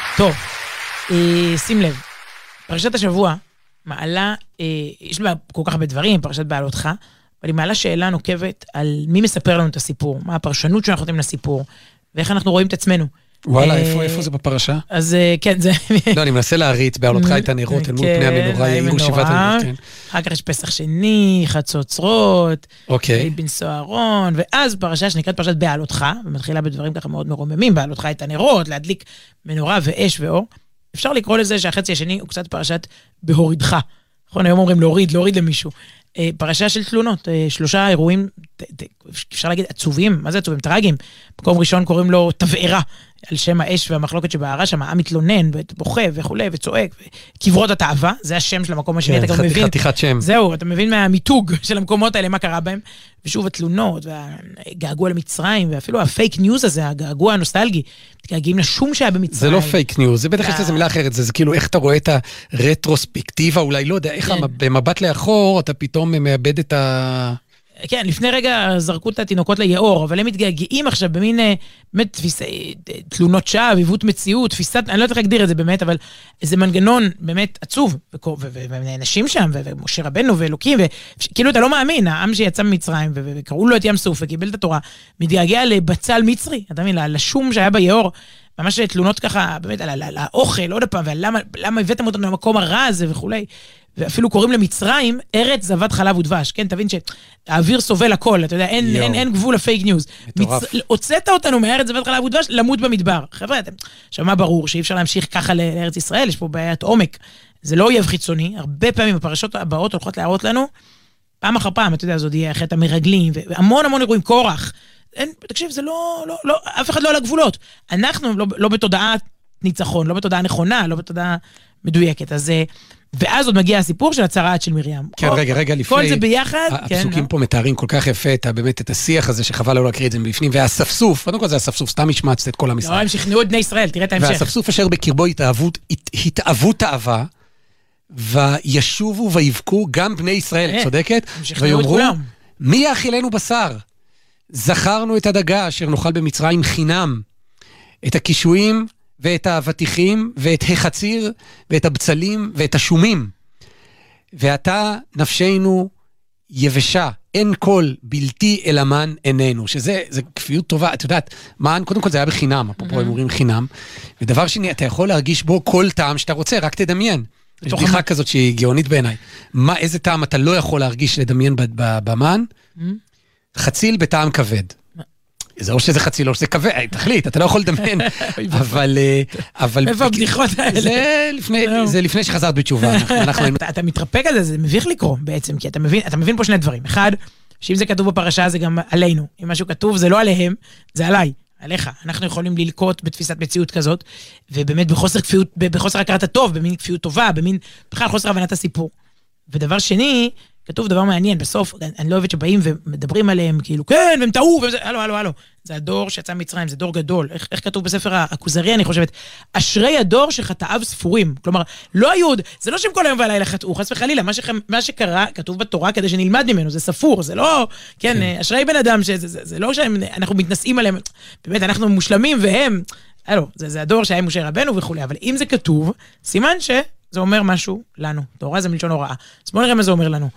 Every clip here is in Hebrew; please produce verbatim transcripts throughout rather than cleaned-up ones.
טוב, אה, שים לב, פרשת השבוע מעלה, אה, יש בה כל כך הרבה דברים, פרשת בעלותך, אבל היא מעלה שאלה נוקבת על מי מספר לנו את הסיפור, מה הפרשנות שאנחנו נותנים לסיפור, ואיך אנחנו רואים את עצמנו. וואלה, איפה, איפה זה בפרשה? אז כן, זה... לא, אני מנסה להריץ, בעלותך את הנרות, אל מול פני המנורה, יאירו שבעת הנרות, כן. אחר כך יש פסח שני, חצוצרות, אוקיי. בן סוהרון, ואז פרשה שנקראת פרשת בעלותך, ומתחילה בדברים ככה מאוד מרוממים, בעלותך את הנרות, להדליק מנורה ואש ואור. אפשר לקרוא לזה שהחצי השני הוא קצת פרשת בהורידך. נכון, היום אומרים להוריד, להוריד למישהו. פרשה של תלונות, שלושה אירועים, אפשר להגיד עצובים, מה זה עצובים? טרגיים. מקום ראשון קוראים לו תבערה, על שם האש והמחלוקת שבערה, שם העם מתלונן, ובוכה וכולי, וצועק, כברות התאווה, זה השם של המקום השני, אתה גם מבין. חתיכת שם. זהו, אתה מבין מהמיתוג של המקומות האלה, מה קרה בהם, ושוב התלונות, והגעגוע למצרים, ואפילו הפייק ניוז הזה, הגעגוע הנוסטלגי, מתגעגעים לשום שהיה במצרים. זה לא פייק ניוז, זה בטח יש לזה מילה אחרת, זה כאילו איך אתה רואה את הרטרוספקטיבה, אולי לא יודע, איך במבט לאחור, אתה פתאום מאבד את ה... כן, לפני רגע זרקו את התינוקות ליאור, אבל הם מתגעגעים עכשיו במין, באמת, תפיסה, תלונות שווא, עיוות מציאות, תפיסת, אני לא יודעת איך להגדיר את זה באמת, אבל איזה מנגנון באמת עצוב, ונאנשים שם, ומשה רבנו ואלוקים, וכאילו אתה לא מאמין, העם שיצא ממצרים, וקראו לו את ים סוף, וקיבל את התורה, מתגעגע לבצל מצרי, אתה מבין, לשום שהיה ביאור, ממש תלונות ככה, באמת, על האוכל, עוד פעם, ולמה הבאתם אותנו למקום הרע הזה וכולי. ואפילו קוראים למצרים, ארץ זבת חלב ודבש, כן? תבין שהאוויר סובל הכל, אתה יודע, אין, אין, אין גבול לפייק ניוז. מצ... הוצאת אותנו מארץ זבת חלב ודבש, למות במדבר. חבר'ה, אתם... עכשיו מה ברור? שאי אפשר להמשיך ככה לארץ ישראל, יש פה בעיית עומק. זה לא אויב חיצוני, הרבה פעמים הפרשות הבאות הולכות להראות לנו, פעם אחר פעם, אתה יודע, זאת יהיה חטא המרגלים, והמון המון אירועים, קורח. אין, תקשיב, זה לא, לא, לא, אף אחד לא על הגבולות. אנחנו לא, לא בתודעת ניצחון, לא בתודעה נכונה, לא בתודעה מדויקת. אז ואז עוד מגיע הסיפור של הצרעת של מרים. כן, רגע, רגע, לפני... כל זה ביחד. הפסוקים פה מתארים כל כך יפה, את באמת את השיח הזה, שחבל לא להקריא את זה מבפנים, והספסוף, קודם כל זה הספסוף, סתם השמצת את כל עם ישראל. לא, הם שכנעו את בני ישראל, תראה את ההמשך. והספסוף אשר בקרבו התאהבות תאווה, וישובו ויבכו גם בני ישראל, צודקת? ויאמרו, מי יאכילנו בשר? זכרנו את הדגה אשר נאכל במצרים חינם, את הקישואים ואת האבטיחים, ואת החציר, ואת הבצלים, ואת השומים. ואתה נפשנו יבשה, אין כל בלתי אל המן עינינו, שזה זה כפיות טובה, את יודעת, מן, קודם כל זה היה בחינם, אפרופו הם אומרים חינם, ודבר שני, אתה יכול להרגיש בו כל טעם שאתה רוצה, רק תדמיין. יש בדיחה כזאת שהיא גאונית בעיניי. מה, איזה טעם אתה לא יכול להרגיש לדמיין במן? חציל בטעם כבד. זה או שזה חציל או שזה כבד, תחליט, אתה לא יכול לדמיין, אבל... איפה הבדיחות האלה? זה לפני שחזרת בתשובה. אתה מתרפק על זה, זה מביך לקרוא בעצם, כי אתה מבין פה שני דברים. אחד, שאם זה כתוב בפרשה זה גם עלינו. אם משהו כתוב זה לא עליהם, זה עליי, עליך. אנחנו יכולים ללקוט בתפיסת מציאות כזאת, ובאמת בחוסר כפיות, בחוסר הכרת הטוב, במין כפיות טובה, במין בכלל חוסר הבנת הסיפור. ודבר שני, כתוב דבר מעניין, בסוף, אני לא אוהבת שבאים ומדברים עליהם, כאילו, כן, והם טעו, וזה, הלו, הלו, הלו. זה הדור שיצא מצרים, זה דור גדול. איך, איך כתוב בספר הכוזרי, אני חושבת, אשרי הדור שחטאיו ספורים. כלומר, לא היוד, זה לא שהם כל היום והלילה חטאו, חס וחלילה, מה, שכם, מה שקרה, כתוב בתורה כדי שנלמד ממנו, זה ספור, זה לא, כן, כן. אשרי בן אדם, שזה, זה, זה לא שאנחנו מתנשאים עליהם, באמת, אנחנו מושלמים, והם, הלו, זה, זה הדור שהיה משה רבנו וכולי, אבל אם זה כתוב, סימן שזה אומר משהו לנו. תורה זה מלשון הוראה. אז בואו נראה מה זה אומר לנו.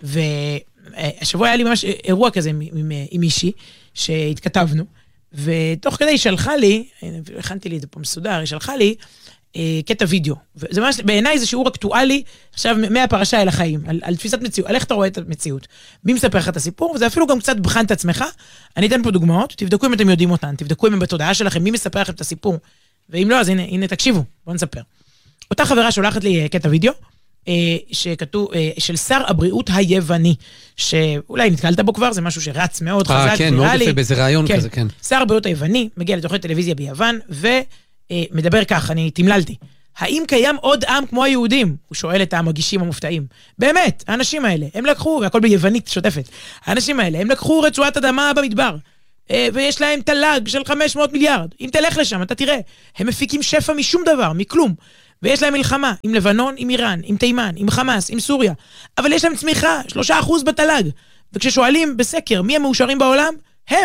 והשבוע היה לי ממש אירוע כזה עם, עם, עם מישהי שהתכתבנו, ותוך כדי היא שלחה לי, הכנתי לי את זה פה מסודר, היא שלחה לי אה, קטע וידאו. וזה ממש, בעיניי זה שיעור אקטואלי, עכשיו מהפרשה אל החיים, על, על תפיסת מציאות, על איך אתה רואה את המציאות. מי מספר לך את הסיפור, וזה אפילו גם קצת בחן את עצמך. אני אתן פה דוגמאות, תבדקו אם אתם יודעים אותן, תבדקו אם הם בתודעה שלכם, מי מספר לכם את הסיפור. ואם לא, אז הנה, הנה תקשיבו, בואו נספר. אותה חברה שולחת לי קטע וידאו, שכתוב, של שר הבריאות היווני, שאולי נתקלת בו כבר, זה משהו שרץ מאוד חזק, כן, מאוד יפה, באיזה רעיון כזה, כן. שר הבריאות היווני, מגיע לתוכנית טלוויזיה ביוון, ומדבר כך, אני תמללתי, האם קיים עוד עם כמו היהודים? הוא שואל את המגישים המופתעים. באמת, האנשים האלה, הם לקחו, והכל ביוונית שוטפת, האנשים האלה, הם לקחו רצועת אדמה במדבר, ויש להם תל"ג של חמש מאות מיליארד, אם תלך לשם, אתה תראה, הם מפיקים שפע משום דבר, מכלום, ויש להם מלחמה עם לבנון, עם איראן, עם תימן, עם חמאס, עם סוריה. אבל יש להם צמיחה, שלושה אחוז בתל"ג. וכששואלים בסקר מי המאושרים בעולם, הם.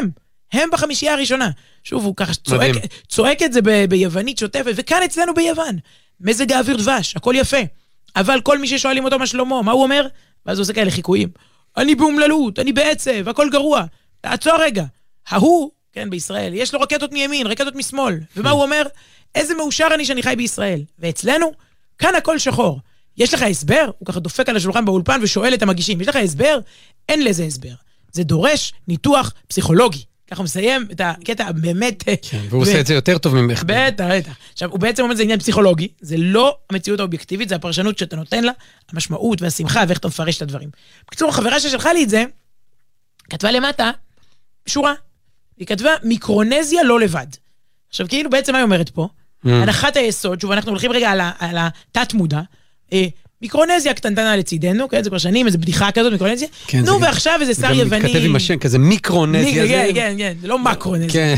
הם בחמישייה הראשונה. שוב, הוא ככה צועק, צועק את זה ב- ביוונית שוטפת, וכאן אצלנו ביוון. מזג האוויר דבש, הכל יפה. אבל כל מי ששואלים אותו מה שלמה, מה הוא אומר? ואז הוא עושה כאלה חיקויים. אני באומללות, אני בעצב, הכל גרוע. תעצור רגע. ההוא, כן, בישראל, יש לו רקטות מימין, רקטות משמאל. ומה הוא אומר? איזה מאושר אני שאני חי בישראל. ואצלנו, כאן הכל שחור. יש לך הסבר? הוא ככה דופק על השולחן באולפן ושואל את המגישים. יש לך הסבר? אין לזה הסבר. זה דורש ניתוח פסיכולוגי. ככה הוא מסיים את הקטע באמת... כן, והוא עושה את זה יותר טוב ממך. בטח, בטח. עכשיו, הוא בעצם אומר, זה עניין פסיכולוגי, זה לא המציאות האובייקטיבית, זה הפרשנות שאתה נותן לה, המשמעות והשמחה, ואיך אתה מפרש את הדברים. בקיצור, החברה ששלחה לי את זה, כתבה למטה, שורה. היא כתבה, מיקרונזיה לא לבד. עכשיו, כאילו בעצם מה היא אומרת פה? הנחת היסוד, שוב, אנחנו הולכים רגע על התת מודע, מיקרונזיה קטנטנה לצידנו, כן, זה כבר שנים, איזו בדיחה כזאת, מיקרונזיה. נו, ועכשיו איזה שר יווני... זה גם מתכתב עם השם, כזה מיקרונזיה. כן, כן, כן, זה לא מקרונזיה.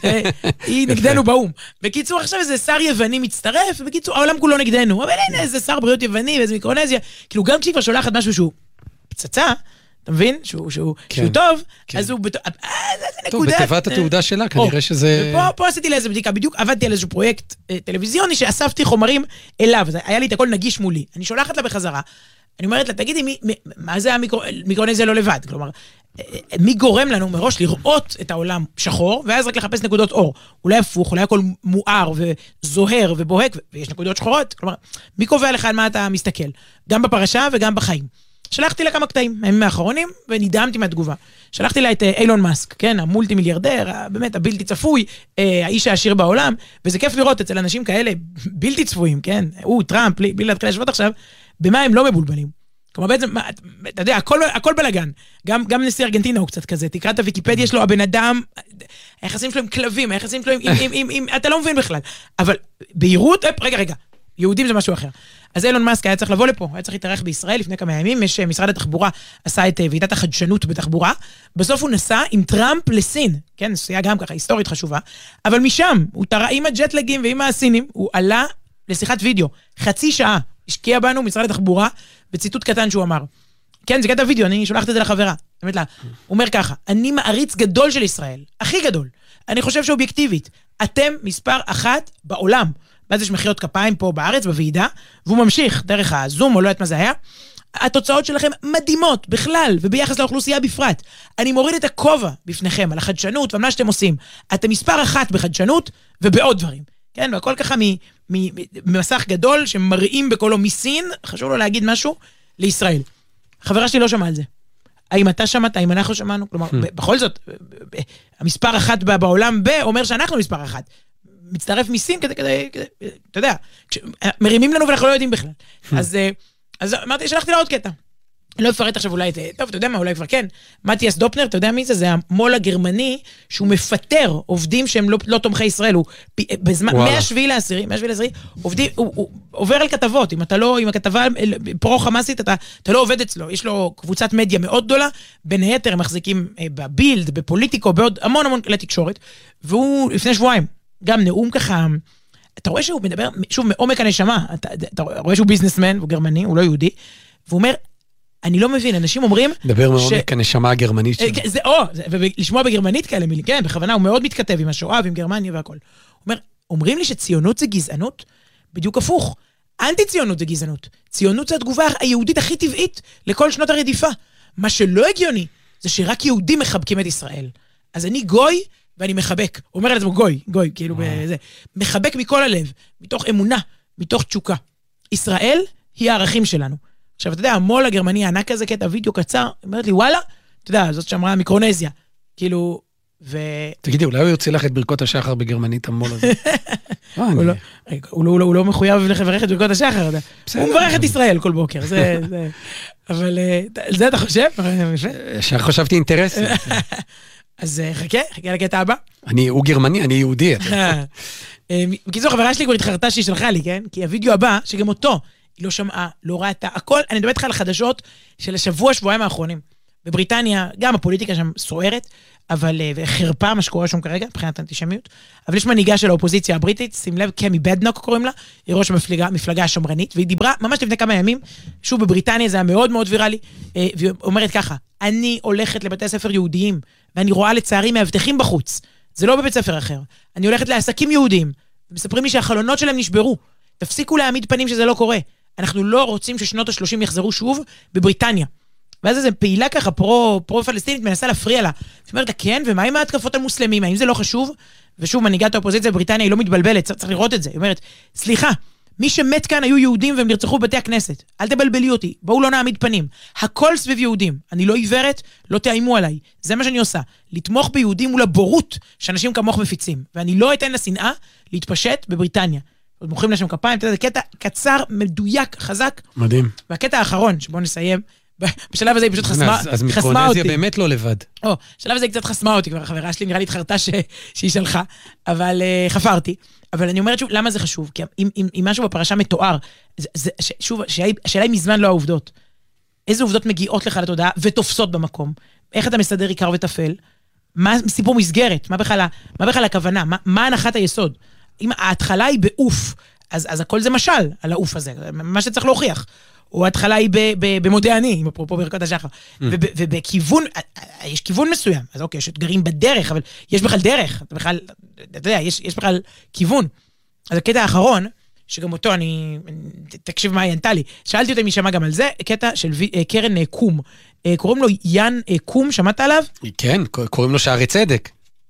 היא נגדנו באום. בקיצור, עכשיו איזה שר יווני מצטרף, ובקיצור, העולם כולו נגדנו. אבל הנה, איזה שר בריאות יווני, ואיזה מיקרונזיה. כאילו, גם כשהיא כבר שולחת משהו שהוא פצצה, אתה מבין? שהוא טוב, אז הוא... טוב, בתיבת התעודה שלה, כנראה שזה... ופה עשיתי לאיזה בדיקה, בדיוק עבדתי על איזשהו פרויקט טלוויזיוני, שאספתי חומרים אליו, היה לי את הכל נגיש מולי. אני שולחת לה בחזרה, אני אומרת לה, תגידי, מה זה המיקרונזיה לא לבד? כלומר, מי גורם לנו מראש לראות את העולם שחור, ואז רק לחפש נקודות אור. אולי הפוך, אולי הכל מואר וזוהר ובוהק, ויש נקודות שחורות. כלומר, מי קובע לך על מה אתה מסתכל? גם בפרשה וגם בחיים. שלחתי לה כמה קטעים, הימים האחרונים, ונדהמתי מהתגובה. שלחתי לה את אילון מאסק, כן, המולטי מיליארדר, באמת הבלתי צפוי, האיש העשיר בעולם, וזה כיף לראות אצל אנשים כאלה בלתי צפויים, כן, הוא, טראמפ, בלי להתחיל להשוות עכשיו, במה הם לא מבולבלים. כלומר, בעצם, אתה יודע, הכל, הכל בלגן. גם, גם נשיא ארגנטינה הוא קצת כזה, תקרא את הוויקיפדיה, יש לו הבן אדם, היחסים שלו עם כלבים, היחסים שלו עם, עם, עם, עם, עם, אתה לא מבין בכלל. אבל בהירות, רגע, רגע, יהודים זה משהו אחר. אז אילון מאסק היה צריך לבוא לפה, היה צריך להתארח בישראל לפני כמה ימים, יש משרד התחבורה עשה את ועידת החדשנות בתחבורה, בסוף הוא נסע עם טראמפ לסין, כן, נסיעה גם ככה, היסטורית חשובה, אבל משם, הוא תראה עם הג'טלגים ועם הסינים, הוא עלה לשיחת וידאו, חצי שעה, השקיע בנו משרד התחבורה, בציטוט קטן שהוא אמר, כן, זה קטע וידאו, אני שולחת את זה לחברה, באמת לה, הוא אומר ככה, אני מעריץ גדול של ישראל, הכי גדול, אני חושב שאובייקטיבית, אתם מספר אחת בעולם, ואז יש מחיאות כפיים פה בארץ, בוועידה, והוא ממשיך דרך הזום, או לא יודעת מה זה היה. התוצאות שלכם מדהימות בכלל, וביחס לאוכלוסייה בפרט. אני מוריד את הכובע בפניכם על החדשנות, ומה שאתם עושים. אתם מספר אחת בחדשנות, ובעוד דברים. כן, והכל ככה ממסך גדול, שמראים בקולו מסין, חשוב לו להגיד משהו, לישראל. החברה שלי לא שמעה על זה. האם אתה שמעת, האם אנחנו שמענו? כלומר, בכל זאת, המספר אחת בעולם ב, אומר שאנחנו מספר אחת. מצטרף מסין כדי, כדי, כדי, אתה יודע, מרימים לנו ואנחנו לא יודעים בכלל. אז, אז אמרתי, שלחתי לה עוד קטע. לא אפרט עכשיו אולי, טוב, אתה יודע מה, אולי כבר כן. מתיאס דופנר, אתה יודע מי זה? זה המול הגרמני, שהוא מפטר עובדים שהם לא, לא תומכי ישראל. הוא, בזמן, מהשביעי לעשירי, מהשביעי לעשירי, עובדים, הוא, הוא עובר על כתבות. אם אתה לא, אם הכתבה פרו חמאסית, אתה, אתה לא עובד אצלו. יש לו קבוצת מדיה מאוד גדולה, בין היתר הם מחזיקים בבילד, בפוליטיקו, בעוד המון המון כלי תקשורת. והוא לפני שבועיים, גם נאום ככה, אתה רואה שהוא מדבר, שוב, מעומק הנשמה, אתה, אתה רואה שהוא ביזנסמן, הוא גרמני, הוא לא יהודי, והוא אומר, אני לא מבין, אנשים אומרים... דבר מעומק הנשמה הגרמנית שלו. זה, או, ולשמוע בגרמנית כאלה מילים, כן, בכוונה, הוא מאוד מתכתב עם השואה ועם גרמניה והכל. הוא אומר, אומרים לי שציונות זה גזענות? בדיוק הפוך. אנטי-ציונות זה גזענות. ציונות זה התגובה היהודית הכי טבעית לכל שנות הרדיפה. מה שלא הגיוני, זה שרק יהודים מחבקים את ישראל. אז אני גוי, ואני מחבק. הוא אומר על עצמו גוי, גוי, כאילו בזה. מחבק מכל הלב, מתוך אמונה, מתוך תשוקה. ישראל היא הערכים שלנו. עכשיו, אתה יודע, המול הגרמני הענק הזה, קטע וידאו קצר, אומרת לי, וואלה, אתה יודע, זאת שאמרה מיקרונזיה. כאילו, ו... תגידי, אולי הוא יוצא לך את ברכות השחר בגרמנית, המול הזה. הוא לא מחויב לברך את ברכות השחר, הוא מברך את ישראל כל בוקר, זה... אבל זה אתה חושב? ישר חשבתי אינטרס. אז חכה, חכה לקטע הבא. אני, הוא גרמני, אני יהודי. בקיצור, חברה שלי כבר התחרטה שהיא שלחה לי, כן? כי הוידאו הבא, שגם אותו, היא לא שמעה, לא ראתה, הכל, אני מדבר איתך על החדשות של השבוע, שבועיים האחרונים. בבריטניה, גם הפוליטיקה שם סוערת, אבל, וחרפה מה שקורה שם כרגע, מבחינת אנטישמיות, אבל יש מנהיגה של האופוזיציה הבריטית, שים לב, קמי בדנוק קוראים לה, היא ראש המפלגה, מפלגה השמרנית, והיא דיברה ממש לפני כמה ימים, שוב בבריטניה זה היה מאוד מאוד ויראלי, והיא אומרת ככה, אני הולכת לבתי הספר יהודיים, ואני רואה לצערי מאבטחים בחוץ. זה לא בבית ספר אחר. אני הולכת לעסקים יהודיים, ומספרים לי שהחלונות שלהם נשברו. תפסיקו להעמיד פנים שזה לא קורה. אנחנו לא רוצים ששנות ה-שלושים יחזרו שוב בבריטניה. ואז איזו פעילה ככה, פרו, פרו-פלסטינית, מנסה להפריע לה. זאת אומרת, כן, ומה עם ההתקפות על מוסלמים? האם זה לא חשוב? ושוב, מנהיגת האופוזיציה בבריטניה היא לא מתבלבלת, צריך לראות את זה. היא אומרת, סליחה, מי שמת כאן היו יהודים והם נרצחו בבתי הכנסת. אל תבלבלי אותי, בואו לא נעמיד פנים. הכל סביב יהודים. אני לא עיוורת, לא תאיימו עליי. זה מה שאני עושה. לתמוך ביהודים מול הבורות שאנשים כמוך מפיצים. ואני לא אתן לשנאה להתפשט בבריטניה. עוד מוחאים לשם כפיים, זה קטע קצר, מדויק, חזק. מדהים. והקטע האחרון, שבואו נסיים, בשלב הזה היא פשוט חסמה אותי. אז מיקרונזיה באמת לא לבד. או, בשלב הזה היא קצת חסמה אותי, כבר החברה שלי נראה לי התחרתה שהיא שלחה, אבל חפרתי. אבל אני אומרת שוב, למה זה חשוב? כי אם משהו בפרשה מתואר, שוב, השאלה היא מזמן לא העובדות. איזה עובדות מגיעות לך לתודעה ותופסות במקום? איך אתה מסדר עיקר וטפל? מה סיפור מסגרת? מה בכלל הכוונה? מה הנחת היסוד? אם ההתחלה היא באוף, אז, אז הכל זה משל על האוף הזה, מה שצריך להוכיח. או ההתחלה היא במודה אני, עם אפרופו ברכות השחר. ובכיוון, יש כיוון מסוים. אז אוקיי, יש אתגרים בדרך, אבל יש בכלל דרך. בכלל, אתה יודע, יש, יש בכלל כיוון. אז הקטע האחרון, שגם אותו אני, תקשיב מה היא ענתה לי, שאלתי אותה אם היא שמעה גם על זה, קטע של קרן קום. קוראים לו יאן קום, שמעת עליו? כן, קוראים לו שערי צדק.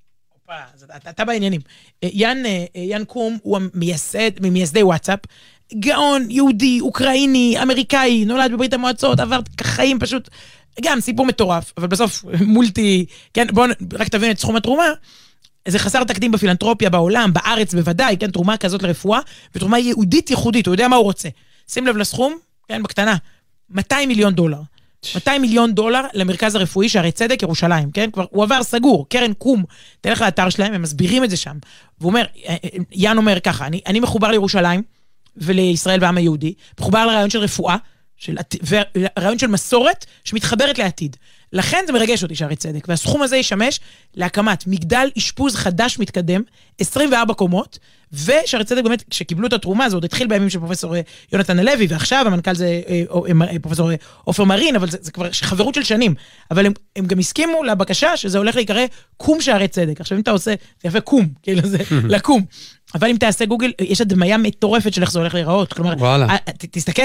אתה בעניינים. יאן, יאן קום הוא המייסד, ממייסדי וואטסאפ, גאון, יהודי, אוקראיני, אמריקאי, נולד בברית המועצות, עבר חיים פשוט, גם סיפור מטורף, אבל בסוף מולטי, כן, בואו רק תבין את סכום התרומה, זה חסר תקדים בפילנטרופיה בעולם, בארץ בוודאי, כן, תרומה כזאת לרפואה, ותרומה יהודית ייחודית, הוא יודע מה הוא רוצה. שים לב לסכום, כן, בקטנה, מאתיים מיליון דולר. מאתיים מיליון דולר למרכז הרפואי שערי צדק ירושלים, כן? כבר הוא עבר סגור, קרן קום, תלך לאתר שלהם, הם מסבירים את זה שם. והוא אומר, יאן אומר ככה, אני, אני מחובר לירושלים ולישראל והעם היהודי, מחובר לרעיון של רפואה, של, ורעיון של מסורת שמתחברת לעתיד. לכן זה מרגש אותי שערי צדק, והסכום הזה ישמש להקמת מגדל אשפוז חדש מתקדם, עשרים וארבע קומות, ושערי צדק באמת, כשקיבלו את התרומה, זה עוד התחיל בימים של פרופסור יונתן הלוי, ועכשיו המנכ"ל זה פרופסור עופר מרין, אבל זה, זה כבר חברות של שנים, אבל הם, הם גם הסכימו לבקשה שזה הולך להיקרא קום שערי צדק. עכשיו אם אתה עושה, זה יפה קום, כאילו זה לקום. אבל אם תעשה גוגל, יש הדמיה מטורפת של איך זה הולך להיראות. כלומר, תסתכל,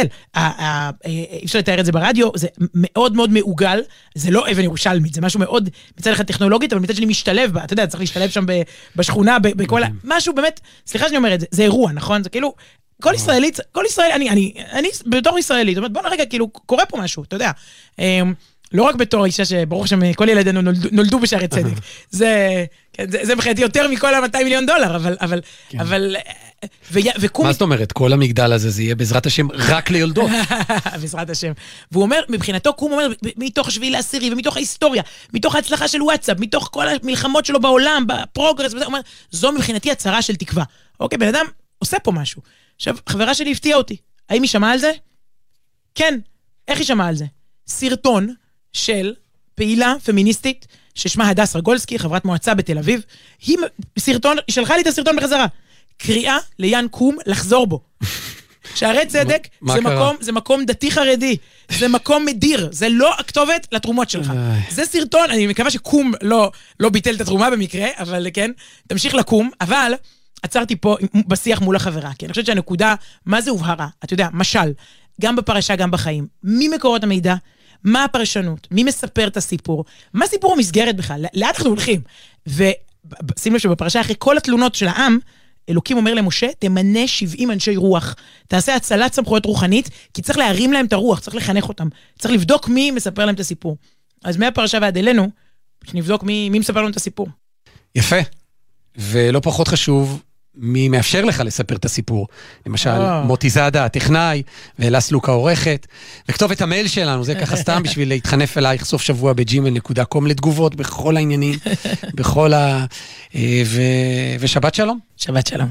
אי אפשר לתאר את זה ברדיו, זה מאוד מאוד מעוגל, זה לא אבן ירושלמית, זה משהו מאוד, מצד אחד טכנולוגית, אבל מצד שני משתלב בה, אתה יודע, צריך להשתלב שם בשכונה, בכל, משהו באמת, סליחה שאני אומר את זה, זה אירוע, נכון? זה כאילו, כל ישראלית, כל ישראלי, אני, אני, אני, בתור ישראלית, זאת אומרת, בוא נרגע, כאילו, קורה פה משהו, אתה יודע. לא רק בתור אישה שברוך שם כל ילדינו נולדו, נולדו בשערי צדק. זה, זה, זה בחייתי יותר מכל ה-מאתיים מיליון דולר, אבל, אבל, כן. אבל, ו, וקום... מה זאת אומרת? כל המגדל הזה, זה יהיה בעזרת השם רק ליולדות. בעזרת השם. והוא אומר, מבחינתו, קום אומר, מתוך שביעי לעשירי, ומתוך ההיסטוריה, מתוך ההצלחה של וואטסאפ, מתוך כל המלחמות שלו בעולם, בפרוגרס, וזה, הוא אומר, זו מבחינתי הצהרה של תקווה. אוקיי, בן אדם עושה פה משהו. עכשיו, חברה שלי הפתיעה אותי. האם היא שמעה על זה? כן. איך היא שמעה על זה? סרטון של פעילה פמיניסטית ששמה הדס רגולסקי, חברת מועצה בתל אביב, היא סרטון, היא שלחה לי את הסרטון בחזרה. קריאה ליאן קום לחזור בו. שערי צדק זה מקום, זה מקום דתי חרדי, זה מקום מדיר, זה לא הכתובת לתרומות שלך. זה סרטון, אני מקווה שקום לא, לא ביטל את התרומה במקרה, אבל כן, תמשיך לקום, אבל עצרתי פה בשיח מול החברה, כי אני חושבת שהנקודה, מה זה הובהרה? אתה יודע, משל, גם בפרשה, גם בחיים. מי מקורות המידע? מה הפרשנות? מי מספר את הסיפור? מה סיפור המסגרת בכלל? לאן אנחנו הולכים? ושים לב שבפרשה, אחרי כל התלונות של העם, אלוקים אומר למשה, תמנה שבעים אנשי רוח. תעשה הצלת סמכויות רוחנית, כי צריך להרים להם את הרוח, צריך לחנך אותם. צריך לבדוק מי מספר להם את הסיפור. אז מהפרשה ועד אלינו, שנבדוק מי, מי מספר לנו את הסיפור. יפה. ולא פחות חשוב, מי מאפשר לך לספר את הסיפור. למשל, oh. מוטי זאדה, הטכנאי, ואלס לוקה עורכת, וכתוב את המייל שלנו, זה ככה סתם בשביל להתחנף אלייך סוף שבוע בג'ימייל נקודה קום לתגובות בכל העניינים, בכל ה... ו... ושבת שלום. שבת שלום.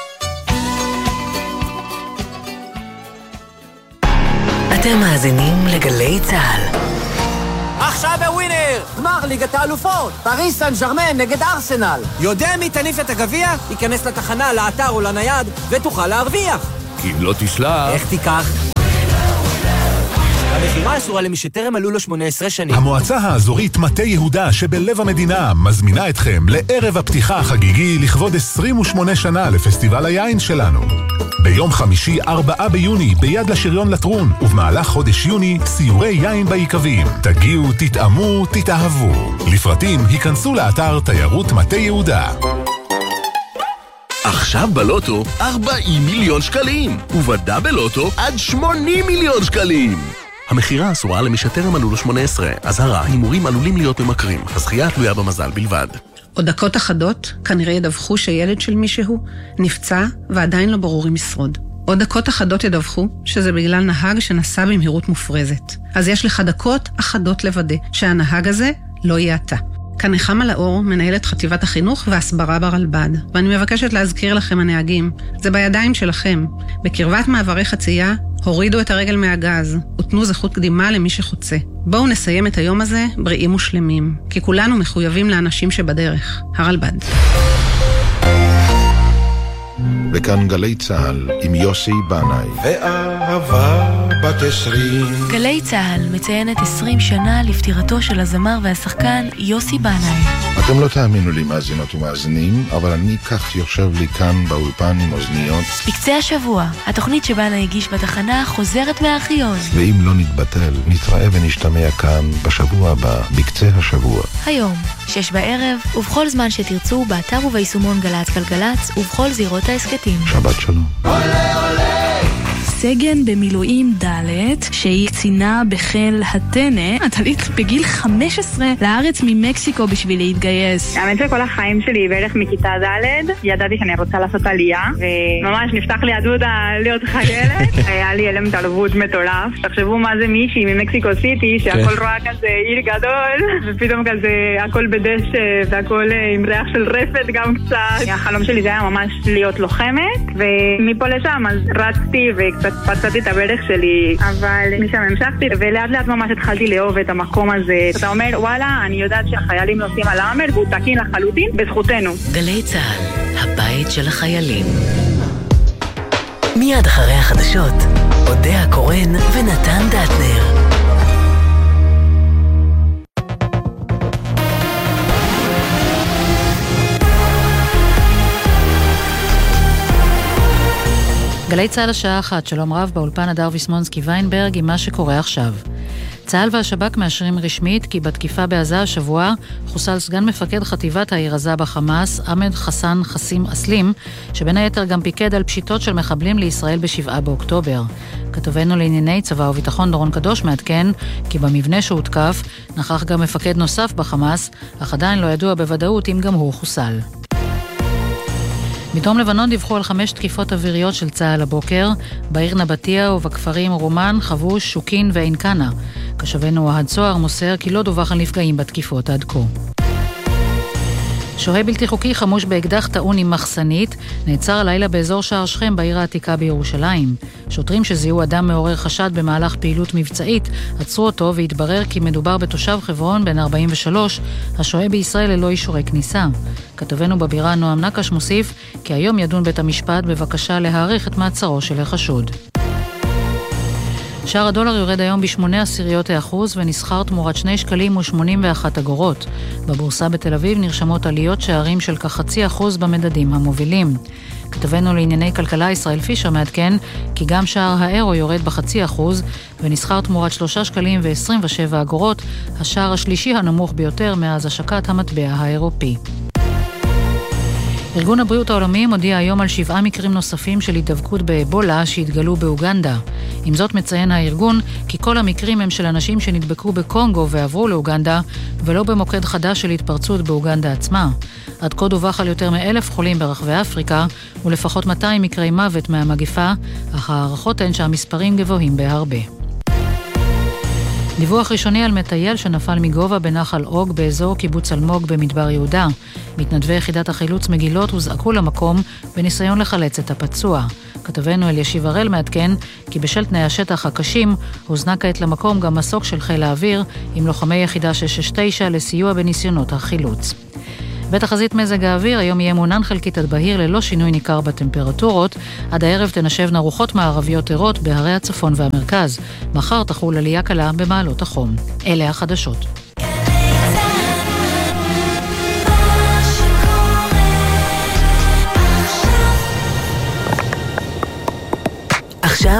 אתם מאזינים לגלי צהל. עכשיו בווינר, גמר ליגת האלופות, פריס סן ז'רמן נגד ארסנל. יודע מי תניף את הגביע? ייכנס לתחנה, לאתר או לנייד, ותוכל להרוויח. כי אם לא תשלח... איך תיקח? המחירה אסורה למי שטרם מלאו לו שמונה עשרה שנים. המועצה האזורית מטה יהודה שבלב המדינה מזמינה אתכם לערב הפתיחה החגיגי לכבוד עשרים ושמונה שנה לפסטיבל היין שלנו. ביום חמישי ארבעה ביוני ביד לשריון לטרון, ובמהלך חודש יוני סיורי יין בעיקבים. תגיעו, תתאמו, תתאהבו. לפרטים היכנסו לאתר תיירות מטה יהודה. עכשיו בלוטו ארבעים מיליון שקלים, ובדאבל לוטו עד שמונים מיליון שקלים. המחירה אסורה למי שטרם מלאו לו שמונה עשרה. אזהרה, הימורים עלולים להיות ממכרים. הזכייה תלויה במזל בלבד. עוד דקות אחדות כנראה ידווחו שילד של מישהו נפצע ועדיין לא ברור אם ישרוד. עוד דקות אחדות ידווחו שזה בגלל נהג שנסע במהירות מופרזת. אז יש לך דקות אחדות לוודא שהנהג הזה לא יהיה אתה. כאן נחמה לאור, מנהלת חטיבת החינוך והסברה ברלב"ד, ואני מבקשת להזכיר לכם הנהגים, זה בידיים שלכם. בקרבת מעברי חצייה, הורידו את הרגל מהגז, ותנו זכות קדימה למי שחוצה. בואו נסיים את היום הזה בריאים ושלמים, כי כולנו מחויבים לאנשים שבדרך. הרלב"ד. וכאן גלי צהל עם יוסי בנאי. ואהבה בת עשרים. גלי צהל מציינת עשרים שנה לפטירתו של הזמר והשחקן יוסי בנאי. אתם לא תאמינו לי מאזינות ומאזינים, אבל אני כך יושב לי כאן באולפן עם אוזניות. בקצה השבוע, התוכנית שבנאי הגיש בתחנה חוזרת מהארכיון. ואם לא נתבטל, נתראה ונשתמע כאן בשבוע הבא, בקצה השבוע. היום, שש בערב, ובכל זמן שתרצו, באתר וביישומון גלץ גלגלץ, ובכל זירות העסקתים. שבת שלום. עולה עולה! סגן במילואים ד' שהיא קצינה בחיל הטנא, עלית בגיל חמש עשרה לארץ ממקסיקו בשביל להתגייס. האמת שכל החיים שלי בערך מכיתה ד' ידעתי שאני רוצה לעשות עלייה, וממש נפתח לי הדודה להיות חיילת. היה לי אלם תרבות מטורף. תחשבו מה זה מישהי ממקסיקו סיטי שהכל רואה כזה עיר גדול, ופתאום כזה הכל בדשא והכל עם ריח של רפת גם קצת. החלום שלי זה היה ממש להיות לוחמת, ומפה לשם אז רצתי וקצת פצעתי את הברך שלי, אבל משם המשכתי, ולאט לאט ממש התחלתי לאהוב את המקום הזה. אתה אומר, וואלה, אני יודעת שהחיילים נוסעים על האמר, והוא תקין לחלוטין בזכותנו. גלי צהל, הבית של החיילים. מיד אחרי החדשות, אודיה קורן ונתן דטנר. גלי צהל השעה אחת, שלום רב, באולפן הדר ויסמונסקי ויינברג עם מה שקורה עכשיו. צהל והשב"כ מאשרים רשמית כי בתקיפה בעזה השבוע חוסל סגן מפקד חטיבת העיר עזה בחמאס, עמד חסן חסים אסלים, שבין היתר גם פיקד על פשיטות של מחבלים לישראל בשבעה באוקטובר. כתובנו לענייני צבא וביטחון דורון קדוש מעדכן כי במבנה שהותקף נכח גם מפקד נוסף בחמאס, אך עדיין לא ידוע בוודאות אם גם הוא חוסל. מדרום לבנון דיווחו על חמש תקיפות אוויריות של צה"ל הבוקר, בעיר נבטיה ובכפרים רומן, חבוש, שוקין ואינקנה. קשבנו אוהד צוהר מוסר כי לא דווח על נפגעים בתקיפות עד כה. שוהה בלתי חוקי חמוש באקדח טעון עם מחסנית, נעצר הלילה באזור שער שכם בעיר העתיקה בירושלים. שוטרים שזיהו אדם מעורר חשד במהלך פעילות מבצעית, עצרו אותו והתברר כי מדובר בתושב חברון בן ארבעים ושלוש, השוהה בישראל ללא אישורי כניסה. כתובנו בבירה נועם נקש מוסיף כי היום ידון בית המשפט בבקשה להאריך את מעצרו של החשוד. שער הדולר יורד היום בשמונה עשיריות האחוז ונסחר תמורת שני שקלים ושמונים ואחת אגורות. בבורסה בתל אביב נרשמות עליות שערים של כחצי אחוז במדדים המובילים. כתבנו לענייני כלכלה ישראל פישר מעדכן כי גם שער האירו יורד בחצי אחוז ונסחר תמורת שלושה שקלים ועשרים ושבע אגורות, השער השלישי הנמוך ביותר מאז השקת המטבע האירופי. ארגון הבריאות העולמי מודיע היום על שבעה מקרים נוספים של הידבקות באבולה שהתגלו באוגנדה. עם זאת מציין הארגון כי כל המקרים הם של אנשים שנדבקו בקונגו ועברו לאוגנדה, ולא במוקד חדש של התפרצות באוגנדה עצמה. עד כה דווח על יותר מאלף חולים ברחבי אפריקה, ולפחות מאתיים מקרי מוות מהמגפה, אך הערכות הן שהמספרים גבוהים בהרבה. דיווח ראשוני על מטייל שנפל מגובה בנחל אוג באזור קיבוץ אלמוג במדבר יהודה. מתנדבי יחידת החילוץ מגילות הוזעקו למקום בניסיון לחלץ את הפצוע. כתבנו אלישיב הראל מעדכן כי בשל תנאי השטח הקשים הוזנק כעת למקום גם מסוק של חיל האוויר עם לוחמי יחידה שש שש תשע לסיוע בניסיונות החילוץ. בתחזית מזג האוויר, היום יהיה מעונן חלקית עד בהיר ללא שינוי ניכר בטמפרטורות. עד הערב תנשבנה רוחות מערביות ערות בהרי הצפון והמרכז. מחר תחול עלייה קלה במעלות החום. אלה החדשות. עכשיו